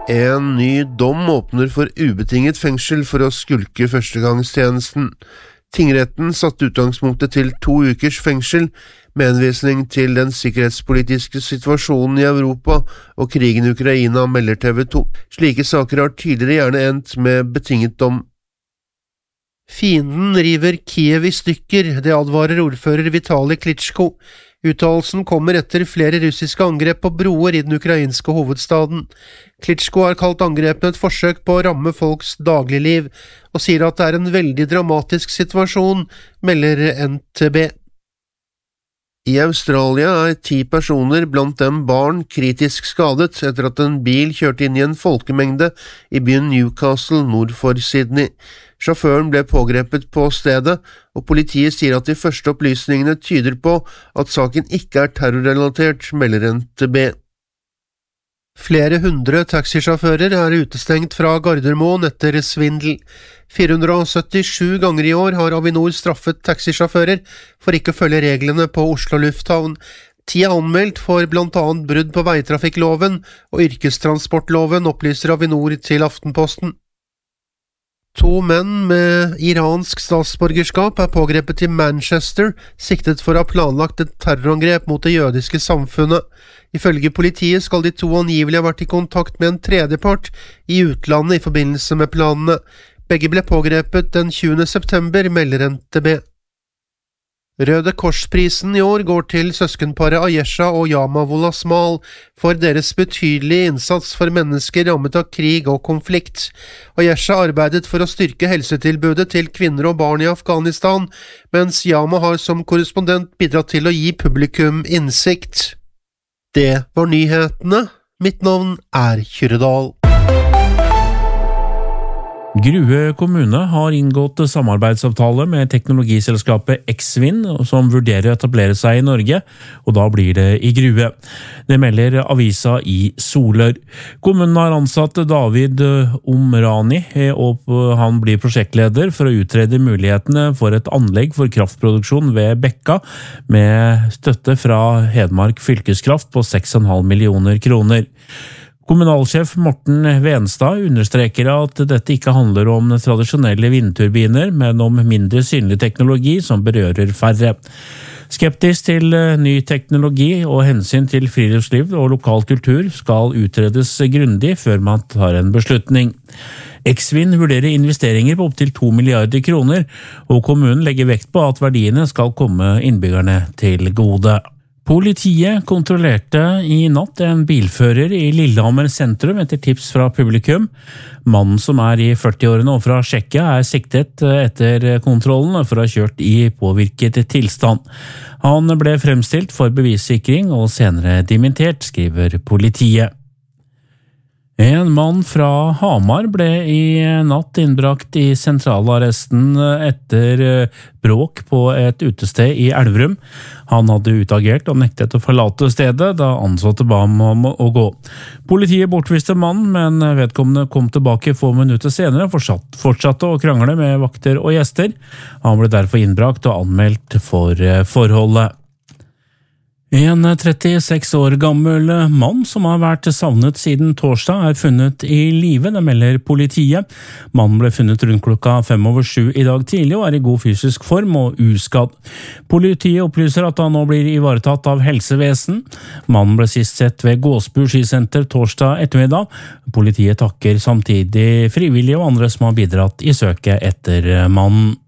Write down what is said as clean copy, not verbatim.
En ny dom åpner for ubetinget fengsel for å skulke førstegangstjenesten. Tingretten satte utgangspunktet til 2 ukers fengsel med henvisning til den sikkerhetspolitiske situasjonen i Europa og krigen i Ukraina, melder TV 2. Slike saker har tidligere gjerne endt med betinget dom. Fienden river Kiev i stykker, det advarer ordfører Vitali Klitschko. Uttalelsen kommer etter flere russiske angrep på broer i den ukrainske hovedstaden. Klitschko har kalt angrepene et forsøk på å ramme folks dagligliv, og sier at det er en veldig dramatisk situasjon, melder NTB. I Australia er 10 personer, blant dem barn, kritisk skadet etter at en bil kjørte inn i en folkemengde i byen Newcastle nord for Sydney. Sjåføren ble pågrepet på stedet, og politiet sier at de første opplysningene tyder på at saken ikke er terrorrelatert, melder NTB. Flere hundre taxisjåfører er utestengt fra Gardermoen etter svindel. 477 ganger i år har Avinor straffet taxisjåfører for ikke å følge reglene på Oslo lufthavn. 10 er anmeldt for blant annet brudd på veitrafikkloven og yrkestransportloven, opplyser Avinor til Aftenposten. 2 menn med iransk statsborgerskap er pågrepet i Manchester, siktet for å ha planlagt et terrorangrep mot det jødiske samfunnet. Ifølge politiet skal de 2 angivelig ha vært i kontakt med en tredjepart i utlandet i forbindelse med planene. Begge ble pågrepet den 20. september, melder NTB. Røde Korsprisen i år går til søskenparet Ayesha og Yamavullah Smal for deres betydelige innsats for mennesker rammet av krig og konflikt. Ayesha arbeidet for å styrke helsetilbudet til kvinner og barn i Afghanistan, mens Yama har som korrespondent bidratt til å gi publikum innsikt. Det var nyhetene. Mitt navn er Kyrredal. Grue kommune har inngått samarbeidsavtale med teknologiselskapet Xwin, som vurderer å etablere seg i Norge, og da blir det i Grue. Det melder avisa i Solør. Kommunen har ansatt David Omrani, og han blir prosjektleder for å utrede mulighetene for et anlegg for kraftproduksjon ved Bekka, med støtte fra Hedmark fylkeskraft på 6,5 millioner kroner. Kommunalsjef Morten Venstad understreker at dette ikke handler om tradisjonelle vindturbiner, men om mindre synlig teknologi som berører færre. Skeptisk til ny teknologi og hensyn til friluftsliv og lokal kultur skal utredes grundig før man tar en beslutning. Xwin vurderer investeringer på opptil 2 milliarder kroner, og kommunen legger vekt på at verdiene skal komme innbyggerne til gode. Politiet kontrollerte i natt en bilfører i Lillehammer sentrum etter tips fra publikum. Mannen som er i 40-årene og fra Tsjekkia er siktet etter kontrollen for å ha kjørt i påvirket tilstand. Han ble fremstilt for bevissikring og senere dimittert, skriver politiet. En mann fra Hamar ble i natt innbrakt i sentralarresten etter bråk på et utested i Elverum. Han hadde utagert og nektet å forlate stedet da ansatte ba ham om å gå. Politiet bortviste mannen, men vedkommende kom tilbake få minutter senere og fortsatte å krangle med vakter og gjester. Han ble derfor innbrakt og anmeldt for forholdet. En 36 år gammel mann som har vært savnet siden torsdag er funnet i live, det melder politiet. Mannen ble funnet rundt klokka 6:05 i dag tidlig og er i god fysisk form og uskadd. Politiet opplyser at han nå blir ivaretatt av helsevesen. Mannen ble sist sett ved Gåsbu skisenter torsdag ettermiddag. Politiet takker samtidig frivillige og andre som har bidratt i søket etter mannen.